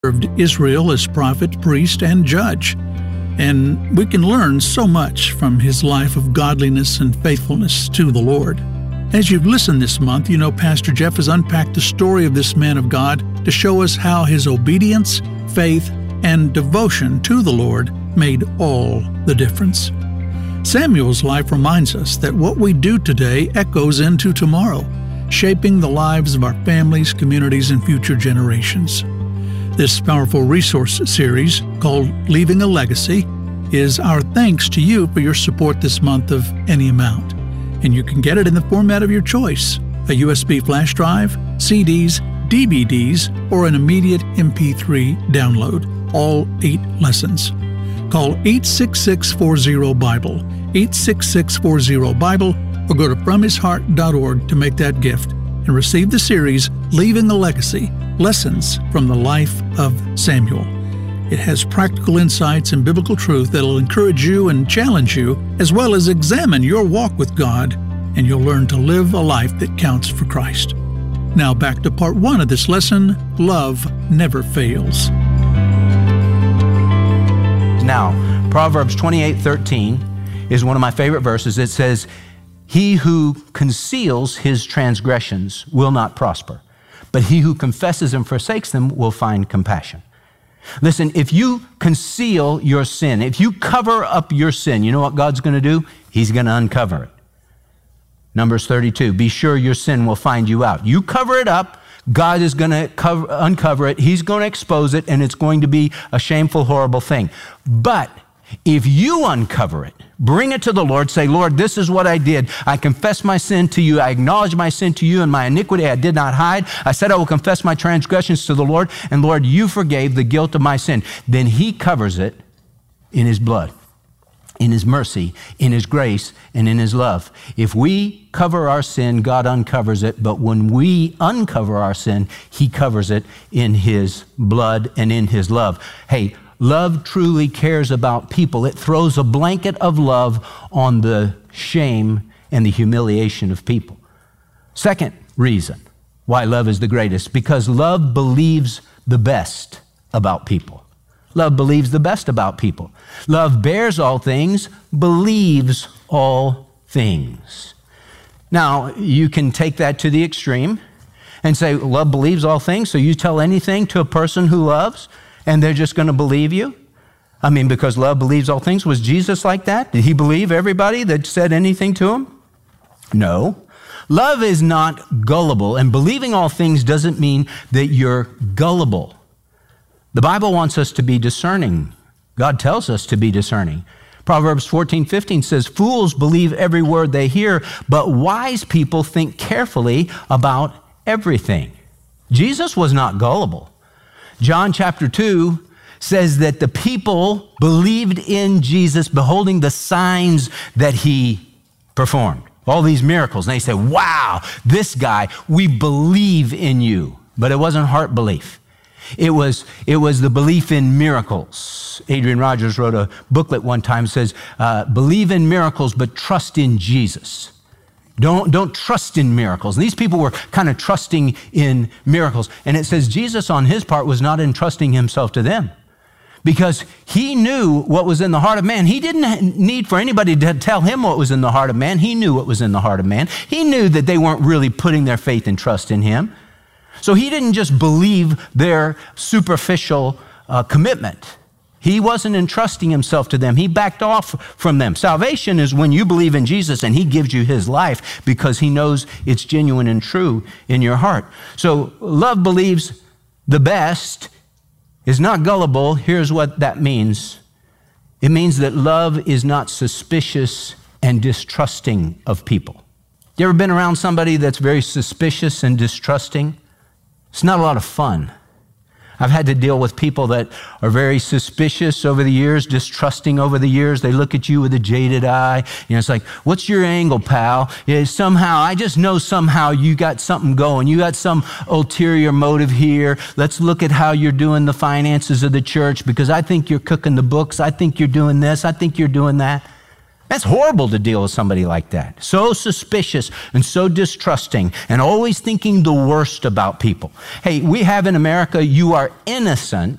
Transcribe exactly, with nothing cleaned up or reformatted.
served Israel as prophet, priest, and judge. And we can learn so much from his life of godliness and faithfulness to the Lord. As you've listened this month, you know Pastor Jeff has unpacked the story of this man of God to show us how his obedience, faith, and devotion to the Lord made all the difference. Samuel's life reminds us that what we do today echoes into tomorrow, shaping the lives of our families, communities, and future generations. This powerful resource series, called Leaving a Legacy, is our thanks to you for your support this month of any amount. And you can get it in the format of your choice: a U S B flash drive, C Ds, D V Ds, or an immediate M P three download, all eight lessons. Call eight six six, four zero, Bible, eight six six, four zero, Bible, or go to from his heart dot org to make that gift and receive the series Leaving a Legacy, Lessons from the Life of Samuel. It has practical insights and biblical truth that will encourage you and challenge you, as well as examine your walk with God, and you'll learn to live a life that counts for Christ. Now back to part one of this lesson, Love Never Fails. Now, Proverbs twenty-eight thirteen is one of my favorite verses. It says, "He who conceals his transgressions will not prosper, but he who confesses and forsakes them will find compassion." Listen, if you conceal your sin, if you cover up your sin, you know what God's going to do? He's going to uncover it. Numbers thirty-two, be sure your sin will find you out. You cover it up, God is going to cover, uncover it. He's going to expose it, and it's going to be a shameful, horrible thing. But if you uncover it, bring it to the Lord, say, Lord, this is what I did. I confess my sin to you. I acknowledge my sin to you and my iniquity I did not hide. I said I will confess my transgressions to the Lord, and Lord, you forgave the guilt of my sin. Then he covers it in his blood, in his mercy, in his grace, and in his love. If we cover our sin, God uncovers it. But when we uncover our sin, he covers it in his blood and in his love. Hey, love truly cares about people. It throws a blanket of love on the shame and the humiliation of people. Second reason why love is the greatest, because love believes the best about people. Love believes the best about people. Love bears all things, believes all things. Now, you can take that to the extreme and say, love believes all things, so you tell anything to a person who loves, and they're just going to believe you? I mean, because love believes all things. Was Jesus like that? Did he believe everybody that said anything to him? No. Love is not gullible, and believing all things doesn't mean that you're gullible. The Bible wants us to be discerning. God tells us to be discerning. Proverbs fourteen fifteen says, fools believe every word they hear, but wise people think carefully about everything. Jesus was not gullible. John chapter two says that the people believed in Jesus, beholding the signs that he performed. All these miracles. And they said, wow, this guy, we believe in you. But it wasn't heart belief. It was, it was the belief in miracles. Adrian Rogers wrote a booklet one time, says, uh, believe in miracles, but trust in Jesus. Don't, don't trust in miracles. And these people were kind of trusting in miracles. And it says Jesus on his part was not entrusting himself to them, because he knew what was in the heart of man. He didn't need for anybody to tell him what was in the heart of man. He knew what was in the heart of man. He knew that they weren't really putting their faith and trust in him. So he didn't just believe their superficial uh, commitment. He wasn't entrusting himself to them. He backed off from them. Salvation is when you believe in Jesus and he gives you his life because he knows it's genuine and true in your heart. So love believes the best, is not gullible. Here's what that means. It means that love is not suspicious and distrusting of people. You ever been around somebody that's very suspicious and distrusting? It's not a lot of fun. I've had to deal with people that are very suspicious over the years, distrusting over the years. They look at you with a jaded eye. You know, it's like, what's your angle, pal? Yeah, somehow, I just know somehow you got something going. You got some ulterior motive here. Let's look at how you're doing the finances of the church, because I think you're cooking the books. I think you're doing this. I think you're doing that. That's horrible to deal with somebody like that. So suspicious and so distrusting and always thinking the worst about people. Hey, we have in America, you are innocent